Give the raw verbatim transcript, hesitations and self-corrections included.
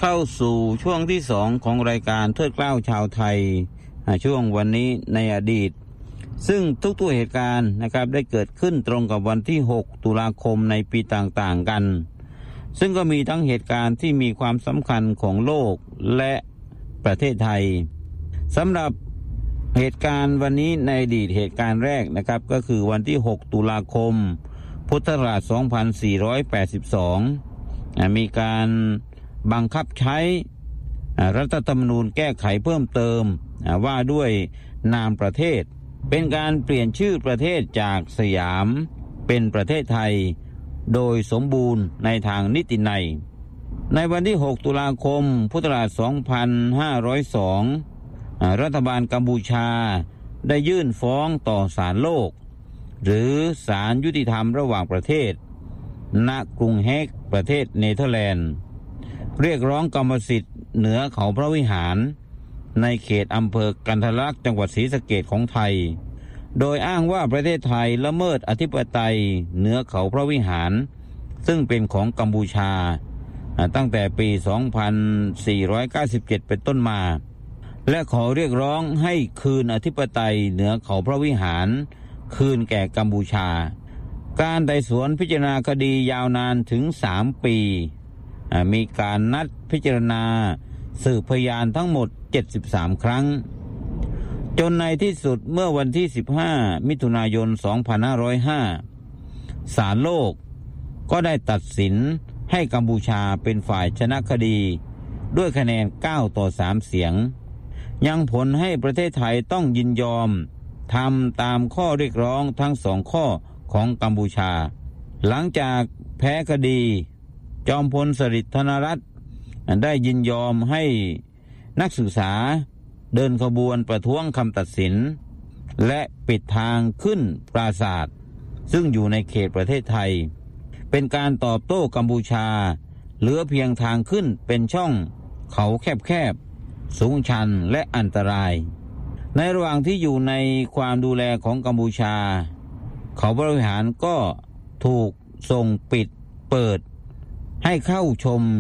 เข้าสู่ช่วงที่สองของรายการเทิดเกล้าชาวไทยช่วงวันนี้ในอดีตซึ่งทุกๆเหตุการณ์นะครับได้เกิดขึ้นตรงกับวันที่หกตุลาคมในปีต่างๆกันซึ่งก็มีทั้งเหตุการณ์ที่มีความสำคัญของโลกและประเทศไทยสำหรับเหตุการณ์วันนี้ในอดีตเหตุการณ์แรกนะครับก็คือวันที่หกตุลาคมพุทธศักราชสองพันสี่ร้อยแปดสิบสองมีการบังคับใช้รัฐธรรมนูญแก้ไขเพิ่มเติมว่าด้วยนามประเทศเป็นการเปลี่ยนชื่อประเทศจากสยามเป็นประเทศไทยโดยสมบูรณ์ในทางนิตินัยในวันที่หกตุลาคมพุทธศักราชสองพันห้าร้อยสองรัฐบาลกัมพูชาได้ยื่นฟ้องต่อศาลโลกหรือศาลยุติธรรมระหว่างประเทศณกรุงเฮกประเทศเนเธอร์แลนด์เรียกร้องกรรมสิทธิ์เหนือเขาพระวิหารในเขตอำเภอกันทรลักษณ์จังหวัดศรีสะเกษของไทยโดยอ้างว่าประเทศไทยละเมิดอธิปไตยเหนือเขาพระวิหารซึ่งเป็นของกัมพูชาตั้งแต่ปีสองพันสี่ร้อยเก้าสิบเจ็ดเป็นต้นมาและขอเรียกร้องให้คืนอธิปไตยเหนือเขาพระวิหารคืนแก่กัมพูชาการไต่สวนพิจารณาคดียาวนานถึงสามปีมีการนัดพิจารณาสืบพยานทั้งหมดเจ็ดสิบสามครั้งจนในที่สุดเมื่อวันที่สิบห้ามิถุนายนสองพันห้าร้อยห้าศาลโลกก็ได้ตัดสินให้กัมพูชาเป็นฝ่ายชนะคดีด้วยคะแนนเก้าต่อสามเสียงยังผลให้ประเทศไทยต้องยินยอมทำตามข้อเรียกร้องทั้งสองข้อของกัมพูชาหลังจากแพ้คดีจอมพลสฤษดิ์ธนรัตน์ได้ยินยอมให้นักศึกษาเดินขบวนประท้วงคำตัดสินและปิดทางขึ้นปราสาทซึ่งอยู่ในเขตประเทศไทยเป็นการตอบโต้กัมพูชาเหลือเพียงทางขึ้นเป็นช่องเขาแคบๆสูงชันและอันตรายในระหว่างที่อยู่ในความดูแลของกัมพูชาเขาบริหารก็ถูกส่งปิดเปิดให้เข้าชม